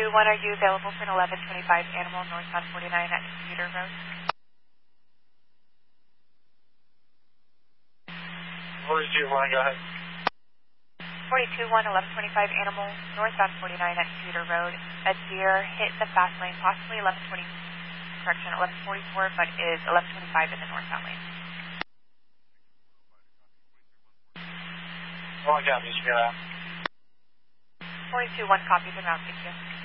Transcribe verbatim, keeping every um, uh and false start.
one, are you available for an eleven twenty-five animal northbound forty-nine at Computer Road? forty-two one, go ahead. forty-two one, eleven twenty-five animal northbound forty-nine at Computer Road. A deer hit the fast lane, possibly eleven twenty, correction, eleven forty-four, but is eleven twenty-five in the northbound lane. Oh, I got me, forty-two one, copies and route, thank you.